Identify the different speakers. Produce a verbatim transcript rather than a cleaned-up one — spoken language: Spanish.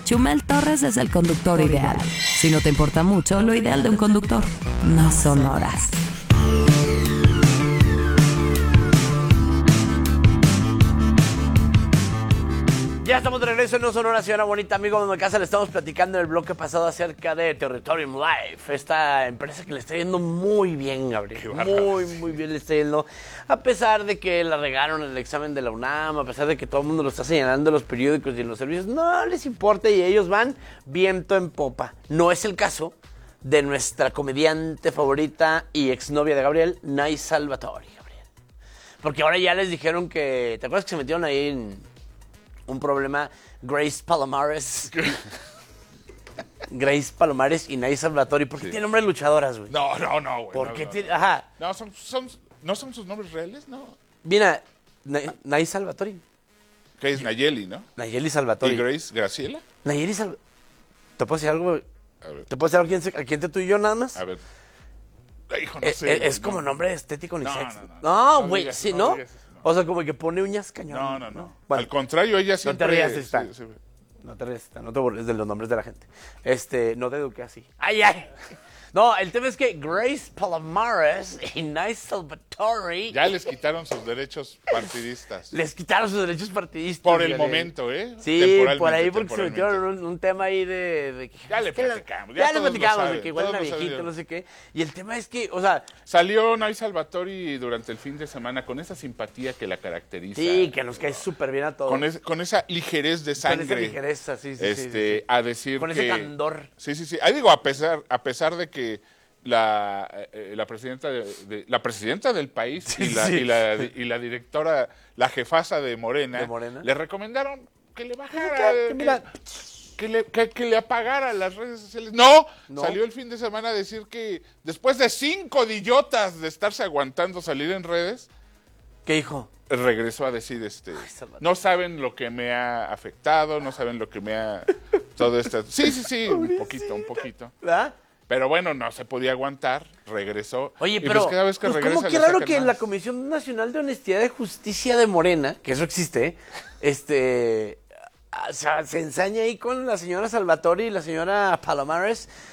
Speaker 1: Chumel Torres es el conductor ideal. Si no te importa mucho, lo ideal de un conductor no son horas.
Speaker 2: Ya estamos de regreso en No Sonora, señora bonita, amigo de casa. Le estamos platicando en el bloque pasado acerca de Territorium Life, esta empresa que le está yendo muy bien, Gabriel. Muy, muy bien le está yendo. A pesar de que la regaron en el examen de la UNAM, a pesar de que todo el mundo lo está señalando en los periódicos y en los servicios, no les importa y ellos van viento en popa. No es el caso de nuestra comediante favorita y exnovia de Gabriel, Nay Salvatori, Gabriel. Porque ahora ya les dijeron que... ¿Te acuerdas que se metieron ahí en un problema? Grace Palomares. Grace Palomares y Nay Salvatori. ¿Por qué sí tiene nombre de luchadoras, güey?
Speaker 3: No, no, no, güey.
Speaker 2: ¿Por
Speaker 3: no,
Speaker 2: qué
Speaker 3: no,
Speaker 2: tiene...?
Speaker 3: no.
Speaker 2: Ajá.
Speaker 3: No, son, son, ¿no son sus nombres reales? No.
Speaker 2: Mira, Nay, Nay Salvatori.
Speaker 3: Que es Nayeli, ¿no?
Speaker 2: Nayeli Salvatori.
Speaker 3: ¿Y Grace Graciela?
Speaker 2: Nayeli Salvatori. ¿Te puedo decir algo?
Speaker 3: A ver.
Speaker 2: ¿Te puedo decir algo? ¿Quién, se- a quién te tú y yo nada más?
Speaker 3: A ver. Hijo, no
Speaker 2: Eh,
Speaker 3: sé.
Speaker 2: eh,
Speaker 3: güey,
Speaker 2: es como
Speaker 3: no.
Speaker 2: nombre estético ni
Speaker 3: No,
Speaker 2: sexy.
Speaker 3: no, no,
Speaker 2: No,
Speaker 3: no
Speaker 2: güey,
Speaker 3: digas-
Speaker 2: sí,
Speaker 3: no
Speaker 2: ¿no?
Speaker 3: digas eso, no.
Speaker 2: O sea, como que pone uñas cañón.
Speaker 3: No, no, no.
Speaker 2: Bueno,
Speaker 3: Al contrario, ella
Speaker 2: no
Speaker 3: siempre...
Speaker 2: te rías, está.
Speaker 3: sí, sí.
Speaker 2: No te rías, no te burles de los nombres de la gente. Este, no te eduqué así. ¡Ay, ay! No, el tema es que Grace Palomares y Nay Salvatori
Speaker 3: Ya les quitaron sus derechos partidistas.
Speaker 2: les quitaron sus derechos partidistas.
Speaker 3: Por el
Speaker 2: Gabriel.
Speaker 3: momento, ¿eh?
Speaker 2: Sí,
Speaker 3: Temporalmente,
Speaker 2: por ahí porque se
Speaker 3: temporalmente.
Speaker 2: metieron en un, un tema ahí de... de que,
Speaker 3: Ya le
Speaker 2: es que la-
Speaker 3: platicamos,
Speaker 2: Ya,
Speaker 3: ya
Speaker 2: le
Speaker 3: todos lo
Speaker 2: platicamos, de
Speaker 3: saben,
Speaker 2: que igual
Speaker 3: todos
Speaker 2: una
Speaker 3: lo
Speaker 2: viejita,
Speaker 3: sabían.
Speaker 2: no sé qué. Y el tema es que, o sea...
Speaker 3: Salió Nay Salvatori durante el fin de semana con esa simpatía que la caracteriza.
Speaker 2: Sí, que nos cae súper bien a todos.
Speaker 3: Con, es- con esa ligerez de sangre.
Speaker 2: Con esa ligereza, sí, sí, sí,
Speaker 3: este,
Speaker 2: sí, sí.
Speaker 3: A decir
Speaker 2: Con
Speaker 3: que...
Speaker 2: ese candor.
Speaker 3: Sí, sí, sí. Ahí digo, a pesar, a pesar de que la, eh, la presidenta de, de- la presidenta del país
Speaker 2: Sí,
Speaker 3: y, la,
Speaker 2: sí.
Speaker 3: y, la, y la directora, la jefasa de Morena,
Speaker 2: ¿De Morena?
Speaker 3: le recomendaron que le bajara,
Speaker 2: Que- que
Speaker 3: que,
Speaker 2: mira-
Speaker 3: que le, que- que le apagara las redes sociales. No,
Speaker 2: No.
Speaker 3: salió el fin de semana a decir que después de cinco idiotas de estarse aguantando salir en redes,
Speaker 2: ¿Qué hijo?
Speaker 3: regresó a decir, este,
Speaker 2: Salvador.
Speaker 3: no saben lo que me ha afectado, no saben lo que me ha... Todo esto. Sí, sí, sí, un poquito, un poquito.
Speaker 2: ¿Verdad?
Speaker 3: Pero bueno, no se podía aguantar, regresó.
Speaker 2: Oye,
Speaker 3: y
Speaker 2: pero
Speaker 3: pues cada vez que
Speaker 2: pues
Speaker 3: regresa
Speaker 2: como que
Speaker 3: le
Speaker 2: raro
Speaker 3: sacan
Speaker 2: que
Speaker 3: más.
Speaker 2: la Comisión Nacional de Honestidad y Justicia de Morena, que eso existe, este, o sea, se ensaña ahí con la señora Salvatori y la señora Palomares